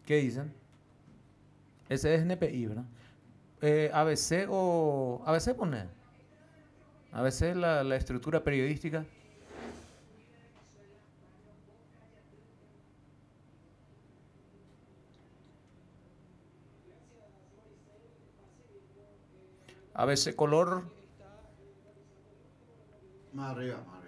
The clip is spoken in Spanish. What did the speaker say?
¿Qué dicen? Ese es NPI, ¿verdad? ABC o... ABC pone. ABC la estructura periodística. ABC color. Más arriba, más